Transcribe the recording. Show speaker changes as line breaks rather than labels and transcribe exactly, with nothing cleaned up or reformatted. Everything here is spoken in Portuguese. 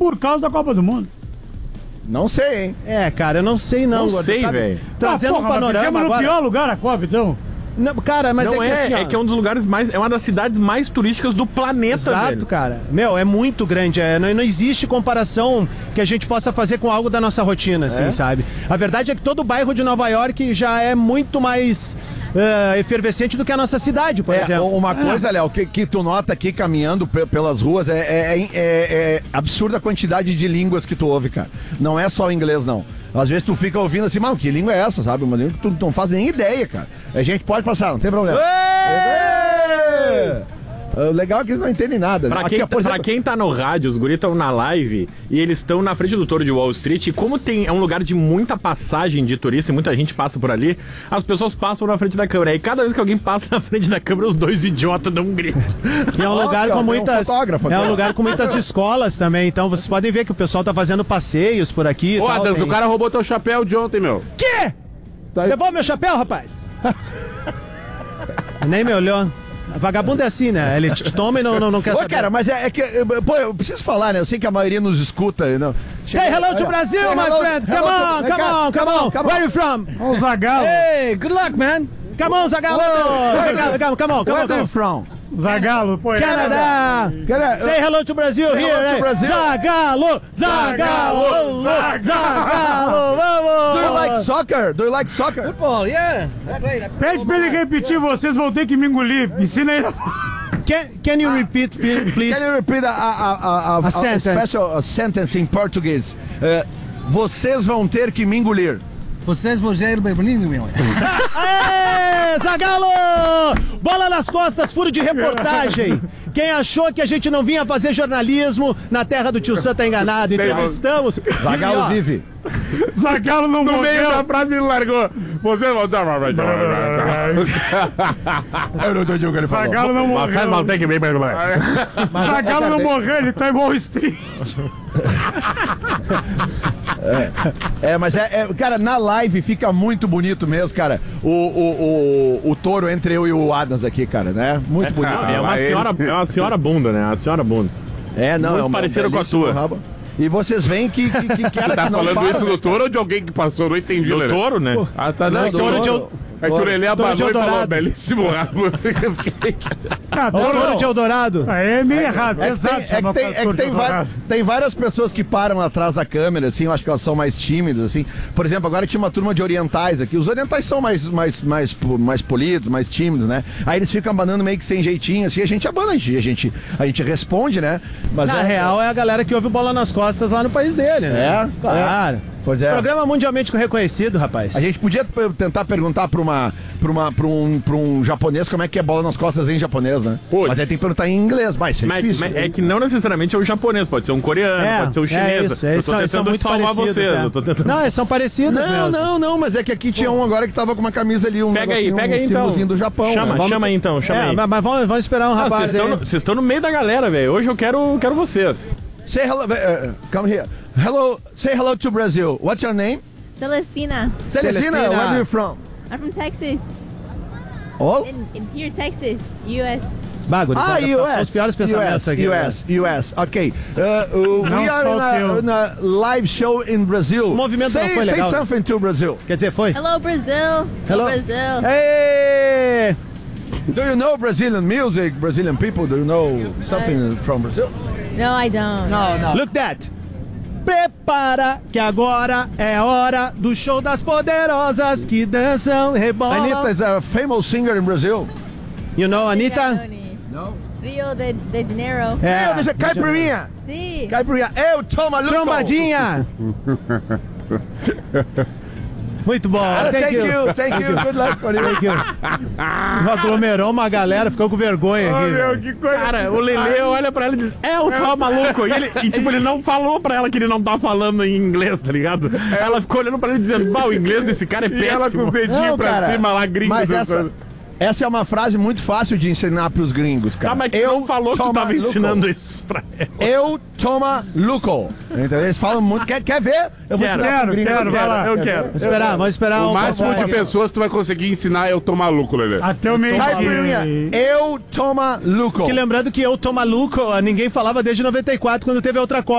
por causa da Copa do Mundo.
Não sei, hein?
É, cara, eu não sei não.
Não
Gordo,
sei,
sabe?
velho.
Trazendo
ah,
um
porra,
panorama
mas fizemos
agora.
no pior lugar a Copa, então.
Não, cara, mas
não
é,
é,
que assim, ó,
é que é um dos lugares mais... É uma das cidades mais turísticas do planeta,
Exato,
velho.
cara. Meu, é muito grande. É, não, não existe comparação que a gente possa fazer com algo da nossa rotina, assim,
É?
sabe? A verdade é que todo o bairro de Nova York já é muito mais uh, efervescente do que a nossa cidade, por
É,
exemplo.
uma coisa, Léo, que, que tu nota aqui caminhando pe- pelas ruas é, é, é- é absurda a quantidade de línguas que tu ouve, cara. Não é só o inglês, não. Às vezes tu fica ouvindo assim, mano, que língua é essa, sabe? Uma língua que tu não faz nem ideia, cara. A gente pode passar, não tem problema. É. O legal é que eles não entendem nada.
Pra,
Aqui,
quem,
ó, por
pra
exemplo,
quem tá no rádio, os guris estão na live e eles estão na frente do touro de Wall Street. E como tem, é um lugar de muita passagem de turista e muita gente passa por ali, as pessoas passam na frente da câmera. E cada vez que alguém passa na frente da câmera, os dois idiotas dão um grito.
E é um
Ó,
lugar
cara,
com
tem um
muitas.
fotógrafo
É
aqui,
um
ó.
lugar com muitas escolas também. Então vocês podem ver que o pessoal tá fazendo passeios por aqui. e
Ô,
tal,
Adams,
tem-
o cara roubou teu chapéu de ontem, meu.
Quê?
Tá aí.
Levou meu chapéu, rapaz? Nem me olhou. Vagabundo é assim, né? Ele te toma e não, não, não quer
Ô,
saber.
cara, mas é, é que, pô, eu preciso falar, né? Eu sei que a maioria nos escuta. Não.
Say hello to Brazil,
Say
my
hello-
friend. Come
hello to-
on, come on, come on. Where are you from?
Ó o Zagallo.
Hey, good luck, man.
Come on, Zagallo. Come on, come on, come on,
Where are
come
you
on.
from?
Zagallo, pô.
Canadá.
Cara,
Say hello to Brazil
Say
here.
hello to
eh?
Brazil.
Zagallo, Zagallo, Zagallo, vamos.
Do you like soccer? Do you like soccer?
Football, yeah. That's great. I
Pede pra ele repetir, vocês vão ter que me engolir. Ensina ele.
Can, can you repeat, please?
Can you repeat a, a, a, a, a,
sentence.
special a sentence in português? Uh, vocês vão ter que me engolir.
Vocês vão ser bem-vindos, meu.
Aê, Zagallo! Bola nas costas, furo de reportagem. Quem achou que a gente não vinha fazer jornalismo na terra do tio Sam tá enganado. Entrevistamos.
Zagallo
E, ó,
vive.
Zagallo não
No meio
morreu.
da frase ele largou. Você vai dar.
Eu não entendi o que ele falou.
Zagallo não morreu. Zagallo não morreu, ele tá igual o Street.
É, mas é, é- cara, na live fica muito bonito mesmo, cara. O, o, o, o touro entre eu e o Adams aqui, cara, né? Muito bonito.
É uma senhora, é uma senhora bunda, né? Uma senhora bunda.
É, não,
muito
é uma
parecido com a
belíssimo
tua.
rabo. E vocês veem que, que, que cara
Tá
que não
falando
para,
isso
né?
do touro ou de alguém que passou? Não entendi,
Do
Lelê.
touro, né?
Ah, tá, não.
Não,
do
touro de
touro.
El-
É que o Lelê
touro de
abanou e falou,
Eldorado.
belíssimo rabo. Eu fiquei-
Ah,
Ó, o touro de Eldorado.
Aí é meio errado,
É que,
exato.
tem, é, que
chama
tem, é que
pastor
tem,
de
va-
Eldorado.
tem várias pessoas que param atrás da câmera, assim, eu acho que elas são mais tímidas, assim. Por exemplo, agora tinha uma turma de orientais aqui. Os orientais são mais, mais, mais, mais polidos, mais tímidos, né? Aí eles ficam abanando meio que sem jeitinho, assim, a gente abana, a gente, a gente, a gente responde, né? Mas
Na real, é a galera que ouve bola nas costas lá no país dele, né?
É?
Claro.
Pois
Esse
é.
programa mundialmente reconhecido, rapaz.
A gente podia p- tentar perguntar pra, uma, pra, uma, pra, um, pra um japonês como é que é bola nas costas em japonês, né?
Putz.
Mas aí tem que perguntar em inglês, mas isso é
Mas,
difícil.
mas é que não necessariamente é o japonês, pode ser um coreano,
É,
pode ser um
é
chinês.
isso,
eu
eles
tô
são, eles são
tentando
muito
salvar
parecidos.
vocês.
é.
Eu tô tentando...
Não, eles são parecidos
Não,
mesmo.
não, não, mas é que aqui tinha um agora que tava com uma camisa ali, um
Pega aí,
negocinho,
pega aí
um
então.
símbolozinho do Japão.
Chama,
né?
chama aí então, chama
É,
aí.
mas, mas vamos, vamos esperar um
Ah,
rapaz
Vocês
aí.
estão no- vocês estão no meio da galera, velho. Hoje eu quero, quero vocês.
Say hello, uh, come here. Hello, say hello to Brazil. What's your name?
Celestina.
Celestina,
Celestina.
where are you from?
I'm from Texas.
Oh?
In, in here, Texas, U S.
Bagulho,
Ah,
passou
U S.
os piores pensamentos
U S,
aqui.
U S, U S. Ok. Uh, uh,
Não
we are
só
in
o
a,
teu.
in a live show in Brazil.
O movimento
say,
não foi legal.
Say something to Brazil.
Quer dizer, foi?
Hello, Brazil.
Hello.
Brazil.
Hey!
Do you know Brazilian music, Brazilian people? Do you know something from Brazil?
No, I don't.
No, no.
Look that! Prepara que agora é hora do show das poderosas que dançam, rebolam.
Anitta is a famous singer in Brazil.
You know, Anitta?
No.
Rio de, de Janeiro.
É.
Meu, deixa caipirinha.
Sim.
Caipirinha. Eu tomo Luco.
Trombadinha! Muito bom,
Ah,
thank,
thank
you.
you, thank you. Good luck for you.
Thank you. Aglomerou uma galera, ficou com vergonha aqui. velho.
que coisa.
Cara, o Lelê olha pra ela e diz, é, eu tava maluco. E, ele, e tipo, ele não falou pra ela que ele não tá falando em inglês, tá ligado? Ela ficou olhando pra ele dizendo, bah, o inglês desse cara é
E ela com
péssimo.
os dedinhos
Não,
pra
cara,
cima lá, gringo.
Mas essa,
dançando.
essa é uma frase muito fácil de ensinar pros gringos, cara.
Tá, mas tu
eu
não falou que tu
toma
tava
Luco.
ensinando isso pra ela.
Eu toma Luco. Entendeu? Eles falam muito. Quer, quer ver? Eu vou
Quero,
ensinar pro
quero,
gringo.
quero, vai lá.
Eu quero.
Vamos esperar, vamos esperar
O
um
máximo
pouco.
de pessoas tu vai conseguir ensinar eu tô maluco, Lelê.
Até o meio
Caipirinha. Eu toma Luco.
Que lembrando que eu tô maluco, ninguém falava desde noventa e quatro, quando teve a outra Copa.